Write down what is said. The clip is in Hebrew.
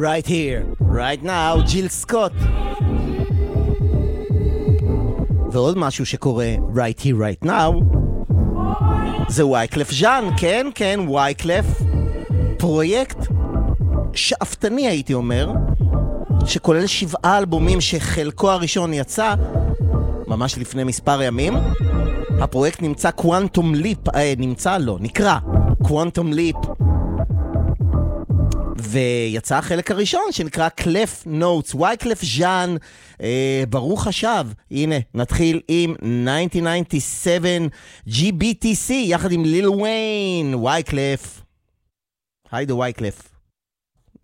right here, right now, ג'יל סקוט. ועוד משהו שקורה right here, right now, זה וייקלף ז'אן, כן, וייקלף, פרויקט שאפתני הייתי אומר, שכולל 7 אלבומים שחלקו הראשון יצא ממש לפני מספר ימים. הפרויקט נקרא קוואנטום ליפ, ויצא החלק הראשון שנקרא קלף נוטס, וייקלף ז'אן, ברוך השב. הנה, נתחיל עם 1997 GBTC יחד עם ליל ויין, וייקלף. היידה וייקלף.